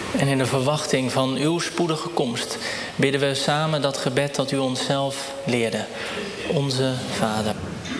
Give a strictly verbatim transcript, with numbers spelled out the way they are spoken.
En in de verwachting van uw spoedige komst bidden we samen dat gebed dat u onszelf leerde. Onze Vader.